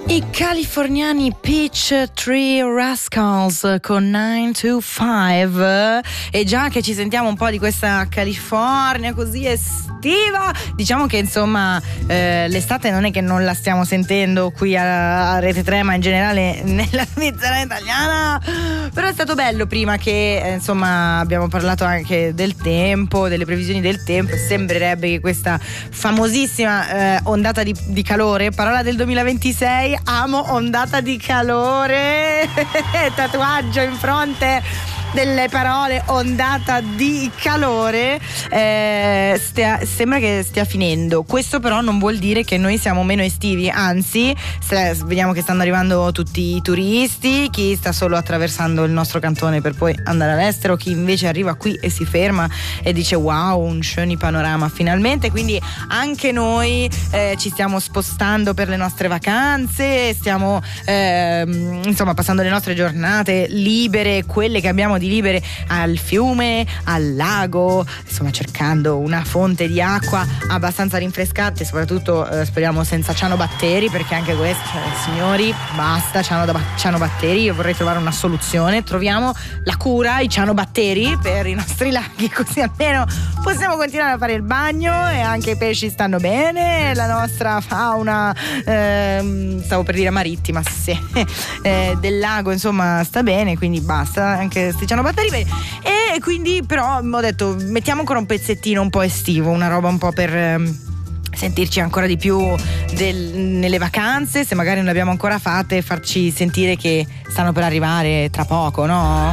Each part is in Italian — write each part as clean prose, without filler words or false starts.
I californiani Peach Tree Rascals con 9 to 5. E già che ci sentiamo un po' di questa California così estiva, diciamo che insomma l'estate non è che non la stiamo sentendo qui a Rete 3, ma in generale nella Svizzera italiana. Però è stato bello prima che insomma abbiamo parlato anche del tempo, delle previsioni del tempo. Sembrerebbe che questa famosissima ondata di calore, parola del 2026, amo ondata di calore, tatuaggio in fronte delle parole, ondata di calore, sembra che stia finendo. Questo però non vuol dire che noi siamo meno estivi, anzi vediamo che stanno arrivando tutti i turisti, chi sta solo attraversando il nostro cantone per poi andare all'estero, chi invece arriva qui e si ferma e dice wow, un schöni panorama finalmente. Quindi anche noi ci stiamo spostando per le nostre vacanze, stiamo insomma passando le nostre giornate libere, quelle che abbiamo di libere, al fiume, al lago, insomma cercando una fonte di acqua abbastanza rinfrescante, soprattutto speriamo senza cianobatteri, perché anche questo, signori, basta cianobatteri. Io vorrei trovare una soluzione, troviamo la cura ai cianobatteri per i nostri laghi, così almeno possiamo continuare a fare il bagno e anche i pesci stanno bene, la nostra fauna stavo per dire marittima, sì, del lago insomma sta bene, quindi basta anche sti cianobatteri. E quindi però ho detto mettiamo ancora un pezzettino un po' estivo, una roba un po' per sentirci ancora di più nelle vacanze, se magari non le abbiamo ancora fatte, farci sentire che stanno per arrivare tra poco, no?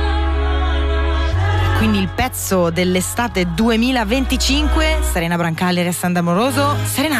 Quindi il pezzo dell'estate 2025, Serena Brancali e Alessandra Amoroso. Serena